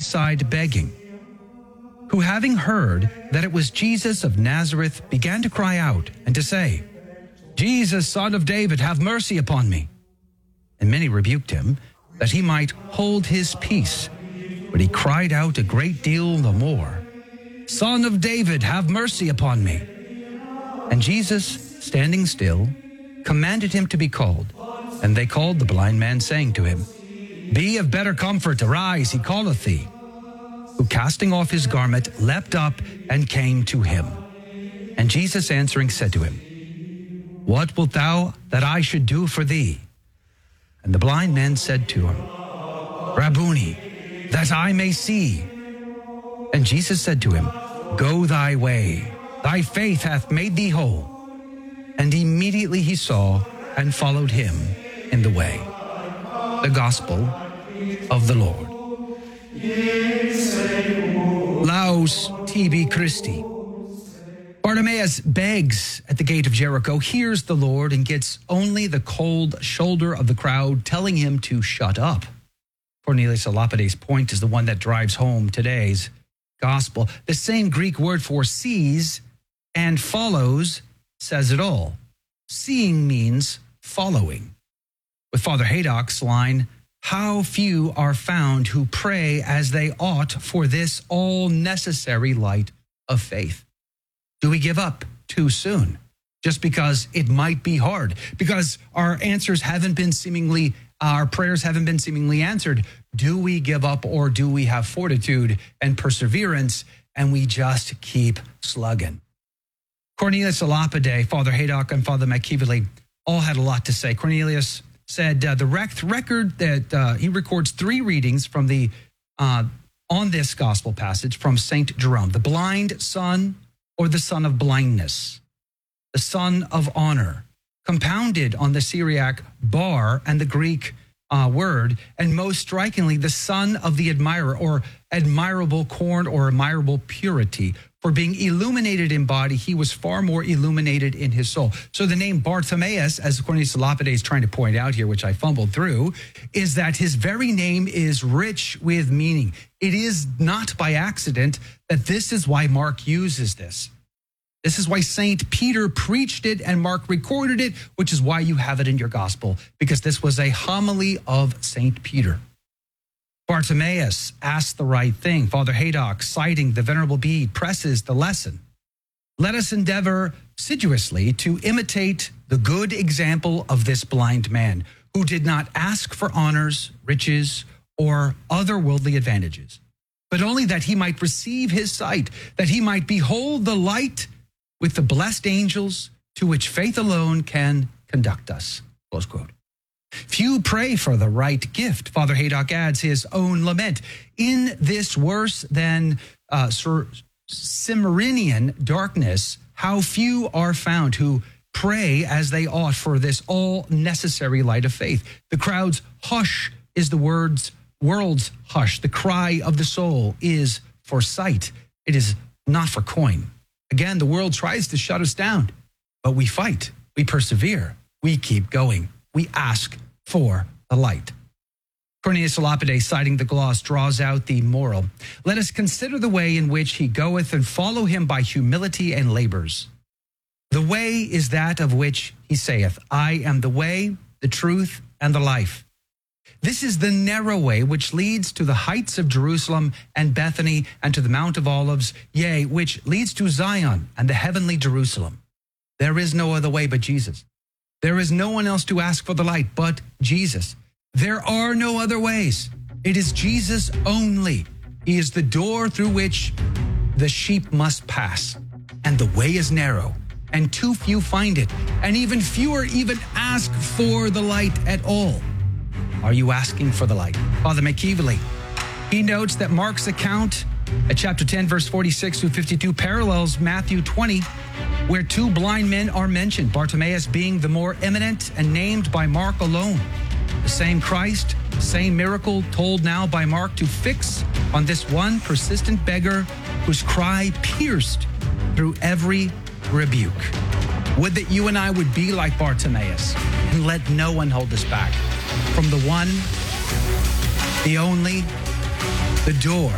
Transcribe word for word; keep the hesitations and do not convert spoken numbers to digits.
outside begging, who, having heard that it was Jesus of Nazareth, began to cry out and to say, Jesus, Son of David, have mercy upon me. And many rebuked him, that he might hold his peace. But he cried out a great deal the more, Son of David, have mercy upon me. And Jesus, standing still, commanded him to be called. And they called the blind man, saying to him, Be of better comfort, arise, he calleth thee. Who, casting off his garment, leapt up and came to him. And Jesus answering said to him, What wilt thou that I should do for thee? And the blind man said to him, Rabboni, that I may see. And Jesus said to him, Go thy way, thy faith hath made thee whole. And immediately he saw and followed him in the way. The Gospel of the Lord. Laus tibi Christi. Bartimaeus begs at the gate of Jericho, hears the Lord, and gets only the cold shoulder of the crowd telling him to shut up. Cornelius a Lapide's point is the one that drives home today's gospel. The same Greek word for sees and follows says it all. Seeing means following. With Father Haydock's line, how few are found who pray as they ought for this all-necessary light of faith. Do we give up too soon just because it might be hard, because our answers haven't been seemingly, our prayers haven't been seemingly answered? Do we give up, or do we have fortitude and perseverance and we just keep slugging? Cornelius a Lapide, Father Haydock, and Father McKeevely all had a lot to say. Cornelius said uh, the rec- record that uh, he records three readings from the uh, on this gospel passage from Saint Jerome: the blind son, or the son of blindness, the son of honor, compounded on the Syriac bar and the Greek uh, word, and most strikingly, the son of the admirer, or admirable corn, or admirable purity. For being illuminated in body, he was far more illuminated in his soul. So the name Bartimaeus, as Cornelius a Lapide is trying to point out here, which I fumbled through, is that his very name is rich with meaning. It is not by accident that this is why Mark uses this. This is why Saint Peter preached it and Mark recorded it, which is why you have it in your gospel, because this was a homily of Saint Peter. Bartimaeus asked the right thing. Father Haydock, citing the Venerable Bede, presses the lesson. Let us endeavor assiduously to imitate the good example of this blind man, who did not ask for honors, riches, or other worldly advantages, but only that he might receive his sight, that he might behold the light with the blessed angels to which faith alone can conduct us. Close quote. Few pray for the right gift. Father Haydock adds his own lament. In this worse than uh, Cimmerian darkness, how few are found who pray as they ought for this all-necessary light of faith. The crowd's hush is the words, world's hush. The cry of the soul is for sight. It is not for coin. Again, the world tries to shut us down, but we fight, we persevere, we keep going. We ask for the light. Cornelius a Lapide, citing the gloss, draws out the moral. Let us consider the way in which he goeth, and follow him by humility and labors. The way is that of which he saith, I am the way, the truth, and the life. This is the narrow way which leads to the heights of Jerusalem and Bethany, and to the Mount of Olives, yea, which leads to Zion and the heavenly Jerusalem. There is no other way but Jesus. There is no one else to ask for the light but Jesus. There are no other ways. It is Jesus only. He is the door through which the sheep must pass. And the way is narrow, and too few find it, and even fewer even ask for the light at all. Are you asking for the light? Father McKeevely, he notes that Mark's account at chapter ten, verse forty-six through fifty-two parallels Matthew twenty, where two blind men are mentioned, Bartimaeus being the more eminent and named by Mark alone. The same Christ, the same miracle told now by Mark to fix on this one persistent beggar whose cry pierced through every rebuke. Would that you and I would be like Bartimaeus and let no one hold us back from the one, the only, the door